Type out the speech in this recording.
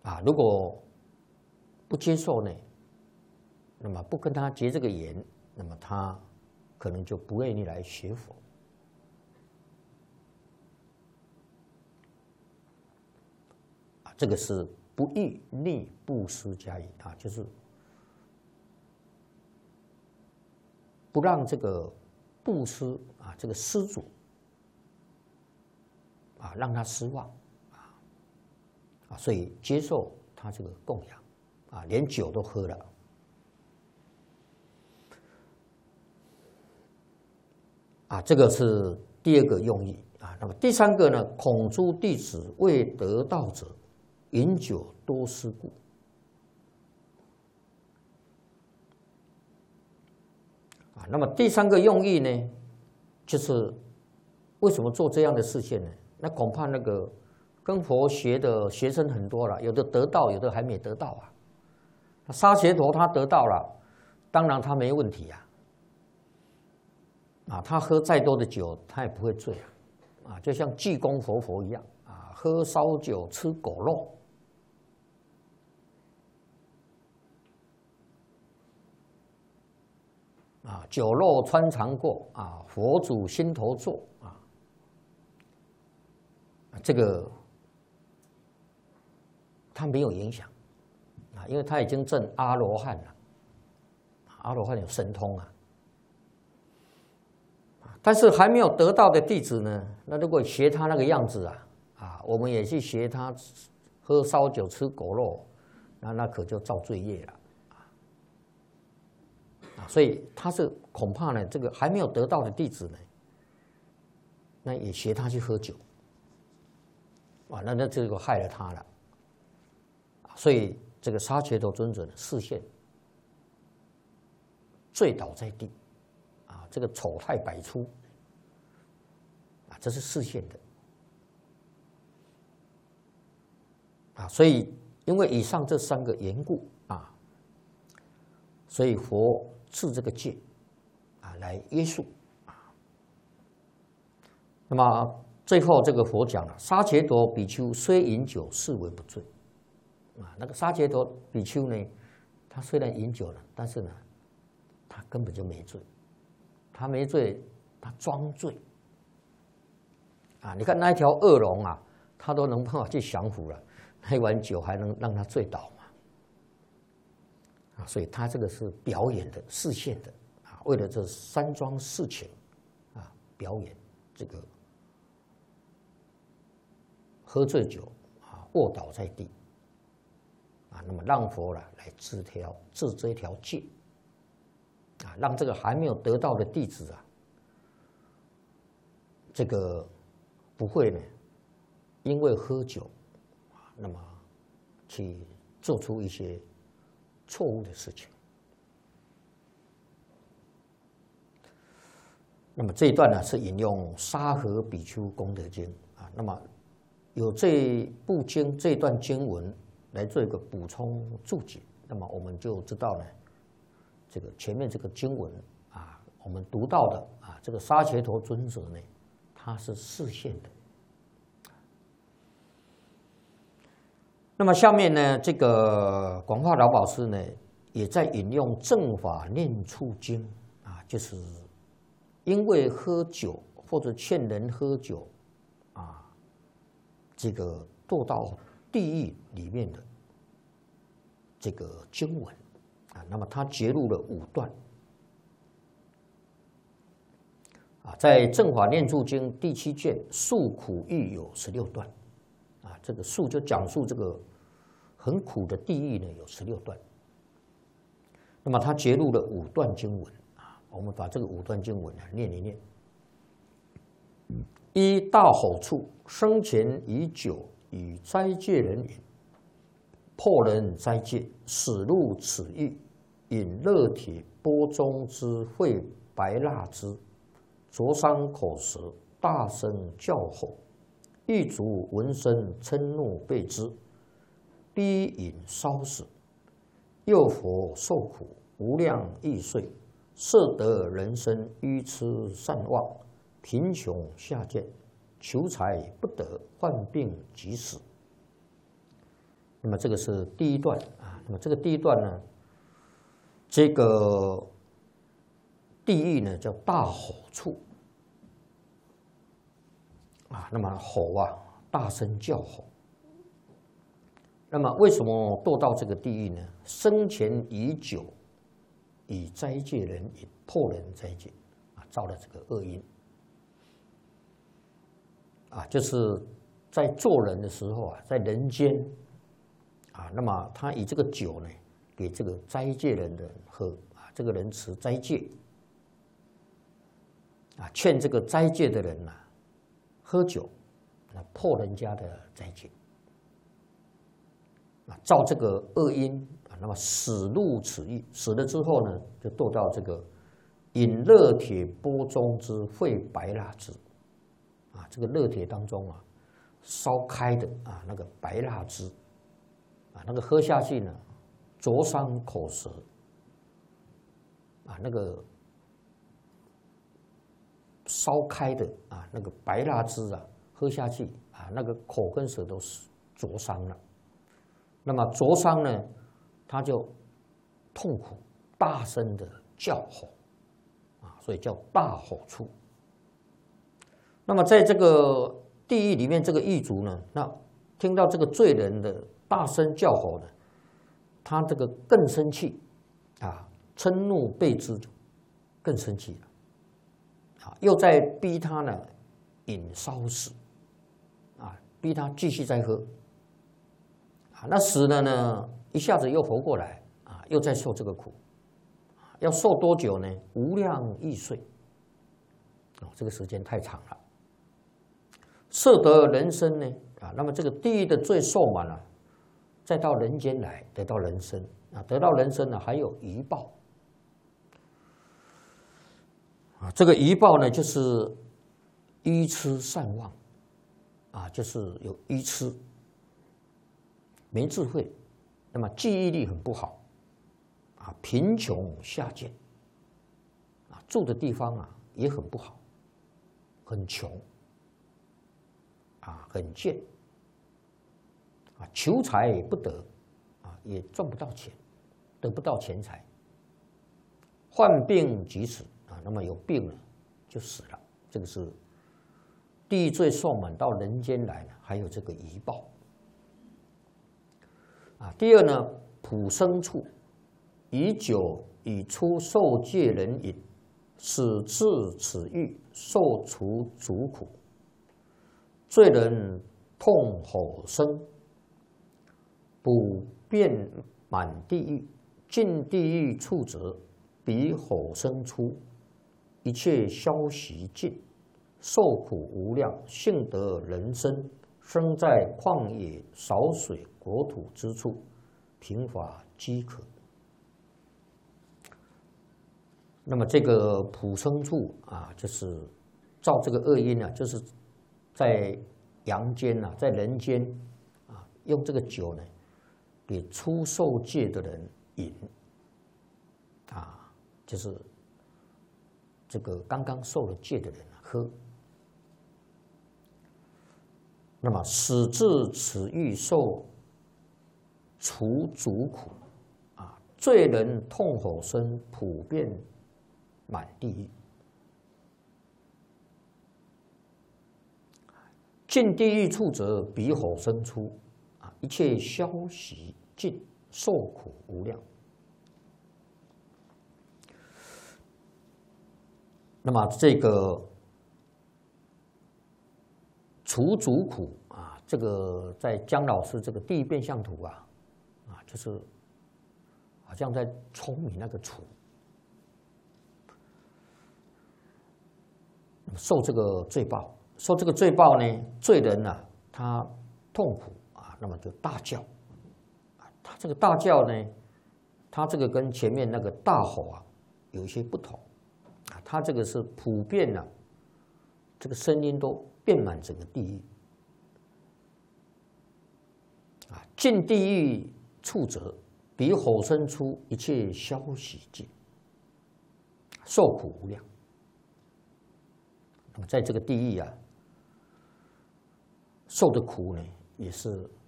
如果不接受呢，那么不跟他结这个缘，那么他可能就不愿意来学佛。这个是不欲逆布施加以就是不让这个布施这个施主让他失望所以接受他这个供养连酒都喝了这个是第二个用意那么第三个呢，恐诸弟子未得道者，饮酒多施故。那么第三个用意呢，就是为什么做这样的事情呢？那恐怕那个跟佛学的学生很多了，有的得到，有的还没得到沙伽陀他得到了，当然他没问题他喝再多的酒，他也不会醉就像济公活佛一样喝烧酒吃狗肉。酒肉穿肠过佛祖心头坐这个他没有影响因为他已经证阿罗汉了，阿罗汉有神通但是还没有得到的弟子呢，那如果学他那个样子我们也去学他喝烧酒吃狗肉，那可就造罪业了。所以他是恐怕呢，这个还没有得到的弟子呢，那也学他去喝酒，那这个害了他了。所以这个沙伽陀尊者的示现，醉倒在地，这个丑态百出，这是示现的。所以因为以上这三个缘故所以佛赐这个戒来约束那么最后这个佛讲了，沙伽陀比丘虽饮酒，是为不醉那个沙伽陀比丘呢，他虽然饮酒了，但是呢，他根本就没醉，他没醉，他装醉你看那一条恶龙他都能办法去降服了，那一碗酒还能让他醉倒所以他这个是表演的、示现的为了这三桩事情表演这个喝醉酒卧倒在地那么让佛来治这条戒让这个还没有得到的弟子这个不会呢，因为喝酒那么去做出一些错误的事情。那么这一段呢是引用《沙河比丘功德经》那么有这部经这段经文来做一个补充注解，那么我们就知道呢，这个前面这个经文我们读到的这个沙伽陀尊者呢，他是示现的。那么下面呢，这个广化老法师呢，也在引用《正法念处经》就是因为喝酒或者劝人喝酒这个堕到地狱里面的这个经文那么他节录了5段在《正法念处经》第7卷诉苦狱有16段这个诉就讲述这个很苦的地狱呢，有16段。那么他节录了5段经文我们把这个5段经文念一念。一大吼处，生前以酒与斋戒人饮，破人斋戒，死入此狱，饮热铁钵中之秽白蜡汁，灼伤口舌，大声叫吼，狱卒闻声嗔怒备之，逼饮烧死。幼佛受苦无量亿岁，摄得人身愚痴善忘，贫穷下贱，求财不得，患病即死。那那么这个是第一段啊。那么这个第一段呢，这个地狱呢叫大吼处啊。那么吼啊，大声叫吼。那么为什么堕到这个地狱呢？生前已久，以斋戒人引，破人斋戒啊，造了这个恶因啊，就是在做人的时候啊，在人间啊，那么他以这个酒呢，给这个斋戒人的人喝啊，这个人持斋戒啊，劝这个斋戒的人呐、喝酒，破人家的斋戒。啊，造这个恶因啊，那么死入此狱，死了之后呢，就堕到这个饮热铁钵中之沸白蜡汁啊，这个热铁当中啊，烧开的啊那个白蜡汁啊，那个喝下去呢，灼伤口舌啊，那个烧开的啊那个白蜡汁啊，喝下去啊，那个口跟舌都灼伤了。那么灼伤呢，他就痛苦，大声的叫吼，啊，所以叫大吼处。那么在这个地狱里面，这个狱卒呢，那听到这个罪人的大声叫吼呢，他这个更生气，啊，嗔怒备之，更生气了，啊，又在逼他呢饮烧死，啊，逼他继续再喝。啊，那死了呢，一下子又活过来啊，又在受这个苦，要受多久呢？无量亿岁，哦，这个时间太长了。摄得人生呢，啊，那么这个地狱的罪受满了，再到人间来得到人生啊，得到人生呢，还有余报啊，这个余报呢，就是愚痴善忘啊，就是有愚痴。没智慧，那么记忆力很不好，啊，贫穷下贱，啊，住的地方啊也很不好，很穷，啊，很贱，啊，求财也不得，啊，也赚不到钱，得不到钱财，患病即死，啊，那么有病了就死了，这个是地狱罪受满到人间来了，还有这个余报。啊，第二呢，普生处，以酒以出受戒人饮，使至此狱，受除足苦。罪人痛吼声，普遍满地狱。进地狱处者，彼吼声出，一切消息尽，受苦无量，幸得人生。生在旷野少水国土之处，贫乏饥渴。那么这个普生处啊，就是造这个恶因啊，就是在阳间啊，在人间啊，用这个酒呢，给初受戒的人饮啊，就是这个刚刚受了戒的人喝。那么使至此狱，受除足苦啊，罪人痛吼声普遍满地狱。进地狱处者，彼吼声出啊，一切消息尽，受苦无量。那么这个除足苦啊，这个在姜老师这个地狱变相图啊，就是好像在聪明那个除，受这个罪报，受这个罪报呢，罪人呢、他痛苦啊，那么就大叫，他这个大叫呢，他这个跟前面那个大吼啊有一些不同啊，他这个是普遍的、这个声音都遍满整个地狱啊，进地狱处者，彼吼声出，一切消息尽，受苦无量。那么在这个地狱啊，受的苦呢，也是